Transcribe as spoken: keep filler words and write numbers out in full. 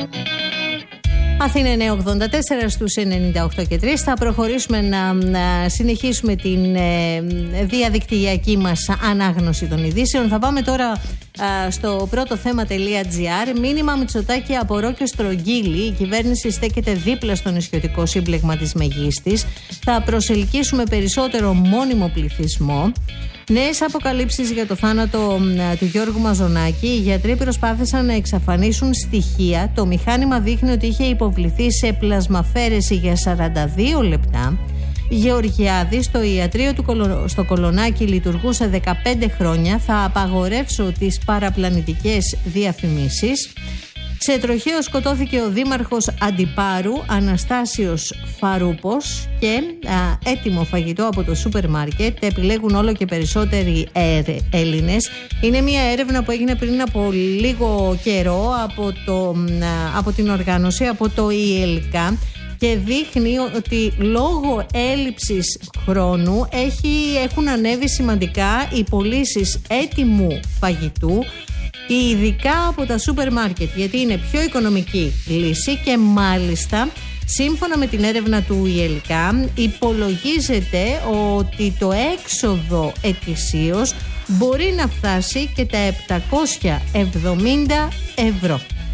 Αθήνα εννιακόσια ογδόντα τέσσερα στους ενενήντα οκτώ και τρία. Θα προχωρήσουμε να, να συνεχίσουμε την ε, διαδικτυακή μας ανάγνωση των ειδήσεων. Θα πάμε τώρα α, στο πρώτο θέμα.gr. Μήνυμα Μητσοτάκη από Ρο και Στρογγύλη. Η κυβέρνηση στέκεται δίπλα στο νησιωτικό σύμπλεγμα της Μεγίστης. Θα προσελκύσουμε περισσότερο μόνιμο πληθυσμό. Νέες αποκαλύψεις για το θάνατο του Γιώργου Μαζονάκη. Οι γιατροί προσπάθησαν να εξαφανίσουν στοιχεία. Το μηχάνημα δείχνει ότι είχε υποβληθεί σε πλασμαφαίρεση για σαράντα δύο λεπτά. Γεωργιάδη, στο ιατρείο του Κολο... στο Κολονάκι λειτουργούσε δεκαπέντε χρόνια. Θα απαγορεύσω τις παραπλανητικές διαφημίσεις. Σε τροχαίο σκοτώθηκε ο δήμαρχος Αντιπάρου, Αναστάσιος Φαρούπος, και α, έτοιμο φαγητό από το σούπερ μάρκετ επιλέγουν όλο και περισσότεροι ε, Έλληνες. Είναι μια έρευνα που έγινε πριν από λίγο καιρό από, το, α, από την οργάνωση, από το ΙΕΛΚΑ, και δείχνει ότι λόγω έλλειψης χρόνου έχει, έχουν ανέβει σημαντικά οι πωλήσεις έτοιμου φαγητού, ειδικά από τα σούπερ μάρκετ, γιατί είναι πιο οικονομική λύση και μάλιστα σύμφωνα με την έρευνα του ΙΕΛΚΑ υπολογίζεται ότι το έξοδο ετησίως μπορεί να φτάσει και τα επτακόσια εβδομήντα ευρώ.